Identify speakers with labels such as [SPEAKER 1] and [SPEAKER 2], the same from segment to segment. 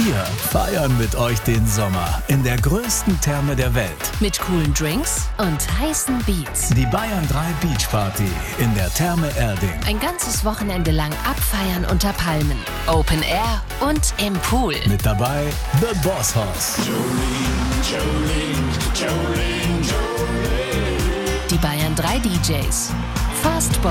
[SPEAKER 1] Wir feiern mit euch den Sommer in der größten Therme der Welt.
[SPEAKER 2] Mit coolen Drinks und heißen Beats.
[SPEAKER 1] Die Bayern 3 Beach Party in der Therme Erding.
[SPEAKER 2] Ein ganzes Wochenende lang abfeiern unter Palmen, Open Air und im Pool.
[SPEAKER 1] Mit dabei The Boss Hoss.
[SPEAKER 2] Die Bayern 3 DJs. Fastboy.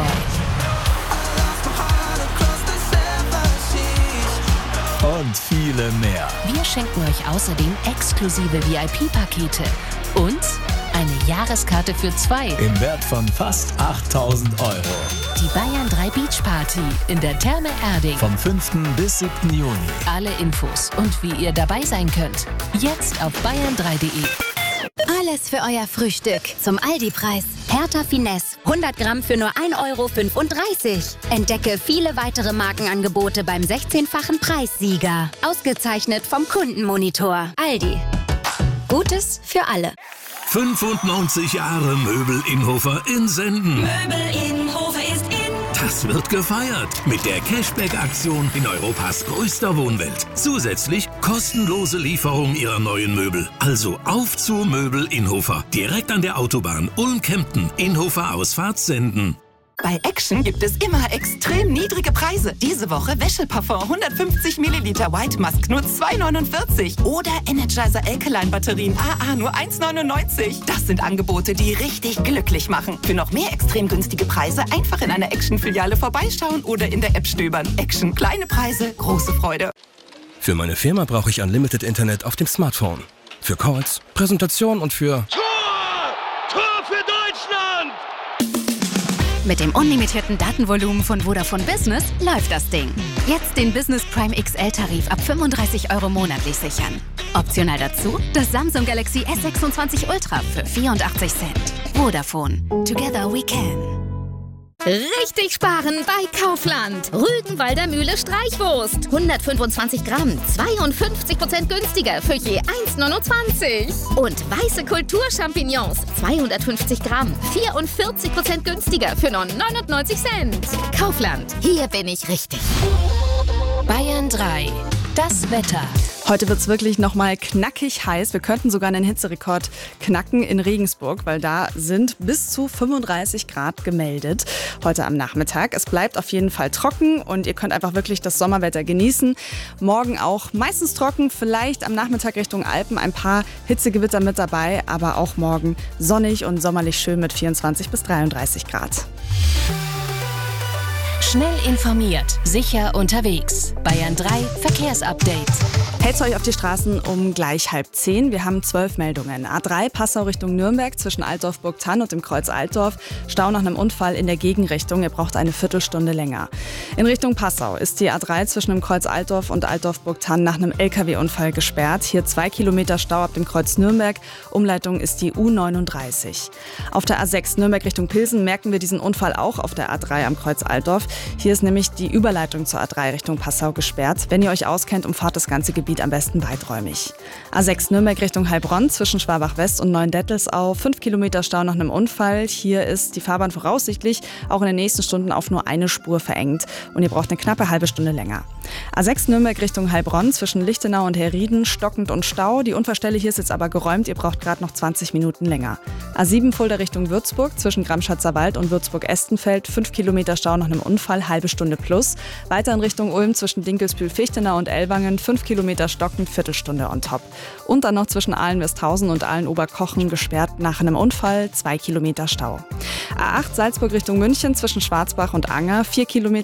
[SPEAKER 1] Und viele mehr.
[SPEAKER 2] Wir schenken euch außerdem exklusive VIP-Pakete und eine Jahreskarte für 2
[SPEAKER 1] im Wert von fast 8.000 €.
[SPEAKER 2] Die Bayern 3 Beach Party in der Therme Erding.
[SPEAKER 1] Vom 5. bis 7. Juni.
[SPEAKER 2] Alle Infos und wie ihr dabei sein könnt, jetzt auf bayern3.de.
[SPEAKER 3] Alles für euer Frühstück zum Aldi-Preis. Hertha Finesse, 100 Gramm für nur 1,35 €. Entdecke viele weitere Markenangebote beim 16-fachen Preissieger. Ausgezeichnet vom Kundenmonitor. Aldi. Gutes für alle.
[SPEAKER 4] 95 Jahre Möbel Innhofer in Senden.
[SPEAKER 5] Möbel Innhofer ist in.
[SPEAKER 4] Das wird gefeiert mit der Cashback-Aktion in Europas größter Wohnwelt. Zusätzlich kostenlose Lieferung ihrer neuen Möbel. Also auf zu Möbel Innhofer. Direkt an der Autobahn Ulm-Kempten. Innhofer Ausfahrt Senden.
[SPEAKER 6] Bei Action gibt es immer extrem niedrige Preise. Diese Woche Wäscheparfum 150 Milliliter White Musk nur 2,49 € oder Energizer Alkaline Batterien AA nur 1,99 €. Das sind Angebote, die richtig glücklich machen. Für noch mehr extrem günstige Preise einfach in einer Action-Filiale vorbeischauen oder in der App stöbern. Action, kleine Preise, große Freude.
[SPEAKER 7] Für meine Firma brauche ich Unlimited Internet auf dem Smartphone. Für Calls, Präsentation und für...
[SPEAKER 8] Tor für Deutschland!
[SPEAKER 3] Mit dem unlimitierten Datenvolumen von Vodafone Business läuft das Ding. Jetzt den Business Prime XL-Tarif ab 35 € monatlich sichern. Optional dazu das Samsung Galaxy S26 Ultra für 84 Cent. Vodafone. Together we can.
[SPEAKER 9] Richtig sparen bei Kaufland. Rügenwalder Mühle Streichwurst. 125 Gramm, 52% günstiger für je 1,29 €. Und weiße Kulturchampignons, 250 Gramm, 44% günstiger für nur 99 Cent. Kaufland, hier bin ich richtig.
[SPEAKER 2] Bayern 3. Das Wetter.
[SPEAKER 10] Heute wird es wirklich nochmal knackig heiß. Wir könnten sogar einen Hitzerekord knacken in Regensburg, weil da sind bis zu 35 Grad gemeldet heute am Nachmittag. Es bleibt auf jeden Fall trocken und ihr könnt einfach wirklich das Sommerwetter genießen. Morgen auch meistens trocken, vielleicht am Nachmittag Richtung Alpen ein paar Hitzegewitter mit dabei, aber auch morgen sonnig und sommerlich schön mit 24 bis 33 Grad.
[SPEAKER 2] Schnell informiert, sicher unterwegs. Bayern 3 Verkehrsupdate.
[SPEAKER 10] Hält's euch auf die Straßen um gleich 9:30. Wir haben 12 Meldungen. A3 Passau Richtung Nürnberg zwischen Altdorf-Burgthann und dem Kreuz Altdorf. Stau nach einem Unfall in der Gegenrichtung. Ihr braucht eine Viertelstunde länger. In Richtung Passau ist die A3 zwischen dem Kreuz Altdorf und Altdorf-Burgthann nach einem LKW-Unfall gesperrt. Hier 2 Kilometer Stau ab dem Kreuz Nürnberg. Umleitung ist die U39. Auf der A6 Nürnberg Richtung Pilsen merken wir diesen Unfall auch auf der A3 am Kreuz Altdorf. Hier ist nämlich die Überleitung zur A3 Richtung Passau gesperrt. Wenn ihr euch auskennt, umfahrt das ganze Gebiet am besten weiträumig. A6 Nürnberg Richtung Heilbronn zwischen Schwabach-West und Neuendettelsau. 5 Kilometer Stau nach einem Unfall. Hier ist die Fahrbahn voraussichtlich auch in den nächsten Stunden auf nur eine Spur verengt. Und ihr braucht eine knappe halbe Stunde länger. A6 Nürnberg Richtung Heilbronn zwischen Lichtenau und Herrieden. Stockend und Stau. Die Unfallstelle hier ist jetzt aber geräumt. Ihr braucht gerade noch 20 Minuten länger. A7 Fulda Richtung Würzburg zwischen Gramschatzer Wald und Würzburg-Estenfeld. 5 Kilometer Stau nach einem Unfall. Halbe Stunde plus. Weiter in Richtung Ulm zwischen Dinkelsbühl-Fichtenau und Ellwangen. 5 Kilometer stockend, Viertelstunde on top. Und dann noch zwischen Ahlen-Westhausen und Ahlen-Oberkochen gesperrt nach einem Unfall. 2 Kilometer Stau. A8 Salzburg Richtung München zwischen Schwarzbach und Anger. 4 Kilometer